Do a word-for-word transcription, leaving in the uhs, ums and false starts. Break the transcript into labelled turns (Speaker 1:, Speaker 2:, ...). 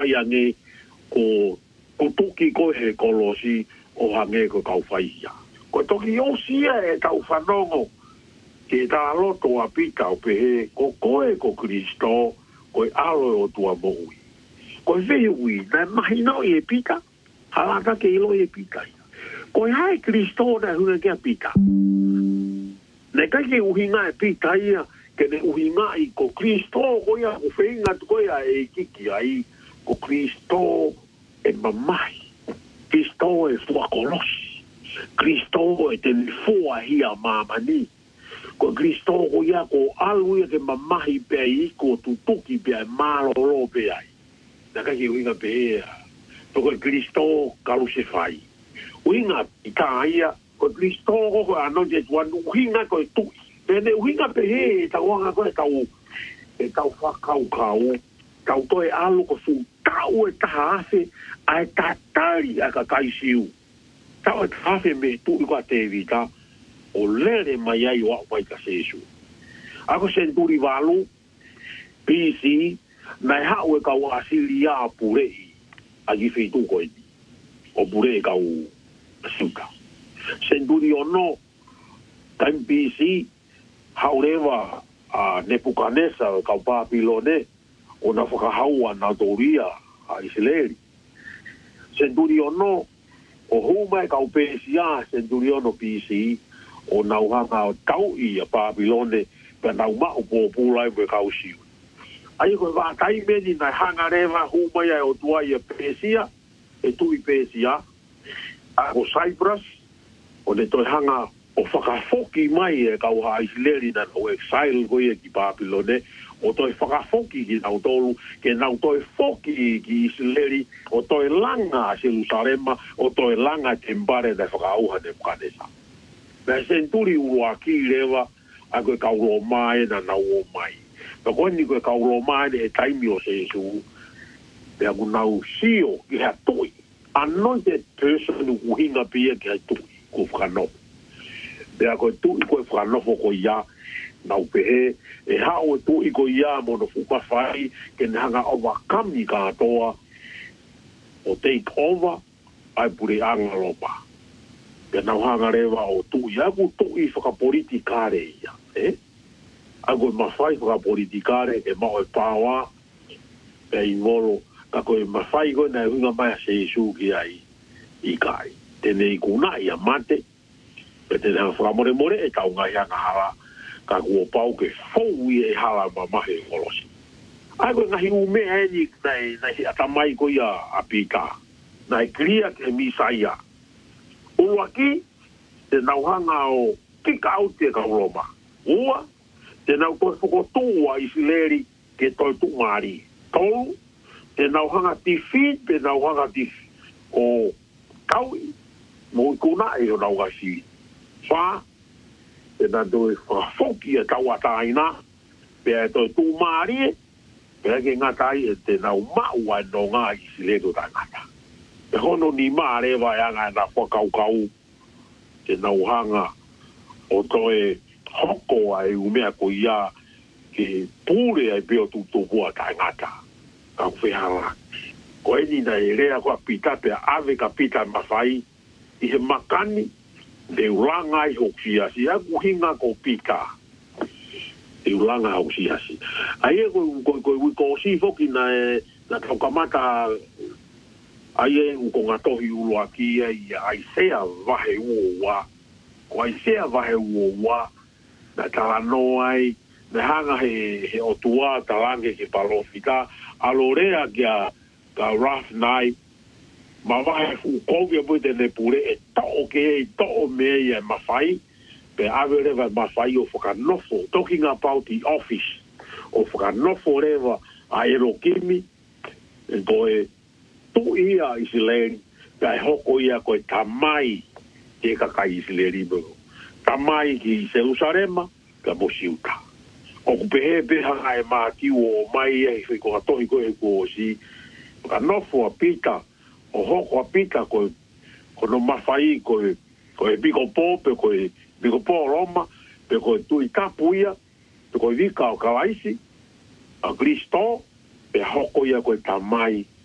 Speaker 1: ai ange ko ko toki ko he kolosi o hange ko kau whai ia. Ko toki o sia e tau whanongo ke tā loto a pita o pehe ko koe ko Kristo ko e alo o tua mo ui. Ko e vehe ui, na mahi no e pita, halata ke ilo e pita. Ko e hae Kristo na hunga ke a pita. Ne kai ke uhinga e pita ia, ke ne uhinga i ko Kristo ko ia o whenga ko ia e kiki ai ko Kristo e mamahi. Kristo e fuakolosi. Kristo e te fua hia mamani. Ko Kristo ko ia ko alu ia ke mamahi pe ai ko tutuki pe ai malolo pe ai. Na kai ke uhinga pe ia. Toko Kristo kalu se fai. Uhinga i ka ia ko Kristo ko ano je tuan uhinga ko tu. Pene uhinga pe he ta wanga ko tau e tau whakau kau. Tau toi alu ko fu tau e taha afe ai tatari a ka kaisiu. Tau e taha afe me tu i kwa te vita o lere mai ai o apai ka sesu. Ako senturi walu P C nai hau e kau asili a purei a gifeitu ko eni. O purei kau suka. Senturi ono time P C haurewa a Nebuchadnezzar kau Papilone o na whakahaua na Doria a Israeli. Centuriono o humai kau Pesia Centuriono P C o nauhanga o tau i a Papilone pe nau mau pōpūlai me kau siu. Ai koe wātai meni nai hanga rewa humai ai o tuai a Pesia e tui Pesia a o Cyprus o ne toi hanga o whakafoki mai e kau ha Israeli na o exile koe ki Papilone o toi whakafoki ki nau tolu ke nau toi foki ki Israeli o toi langa a Jerusalema o toi langa tembare na whakauha ne Nebuchadnezzar. Pea senturi urua ki rewa a koe kaulo mai na nau o mai. Pea koe ni koe kaulo mai ne e taimi o se Jesu. Pea ku nau sio ki hea toi. Anointed person u hinga pia ki hea toi ku whakanofu. Pea koe tui koe whakanofu ko ia nau pehe e hao e tui ko ia mono fuka whai ke nehanga overcome ka atoa o take over ai pure anga lopa. Ke nau hanga rewa o tui aku tui whakapolitikare ia. Eh? Ako e mawhai whakapolitikare e mao e pāwa pe ingolo ka koe mawhai koe na hunga mai a se isu ki ai i kai. Tene i kuna ia mate pe tene hanga whakamore more e tau ngai hanga hala ka kua pau ke fau i e hala mamahe ngolosi. Ai koe ngahi ume eni nei, nei atamai ko ia a pika. Nei kria ke misaia. Ua ki, te nauhanga o kika au te ka uroma. Ua, te nau koe whakotua Israeli ke toi tumari. Tolu, te nauhanga tifi, te nauhanga tifi. O kaui, mo ikuna e o naugasi. Wha, te nā doe whakafoki e tau ataina, pēr e toi tūmārie, pēr ke ngatai e te nau mau ai no ngā isi leto tā ngata. Pe hono ni mā rewa e anga e nā whakaukau, te nau hanga o toi hoko ai umea ko ia ke pūre ai pēo tūtūpua tā ngata. Kau whehala. Ko eni na e rea kua pita pe ave ka pita mawhai, i he makani, te ulanga i hoksiasi, aku hinga ko pika. Te ulanga hoksiasi. Ai e koe koe koe wiko si foki na e na taukamata ai e uko ngatohi ulua ki e i aisea vahe uowa. Ko aisea vahe uowa na talano ai na hanga he, he otua talange ke palofita alorea kia ka rough night ma vai fu kovia pute ne pure e to ke e to me e mafai pe ave reva mafai o foka nofo talking about the office o foka nofo reva a erokimi e koe tu ia Israeli pe hoko ia koe tamai te kakai Israeli mo tamai ki Jerusalema ka mosiuta o kupehe pe hanga e maki o mai e fi ko atohi koe ko si ka nofo a pita o hoko a pita ko ko no mafai ko ko e biko po pe ko e biko po Roma pe ko tu i kapuia pe ko vika o kalaisi a Cristo pe hoko ia ko tamai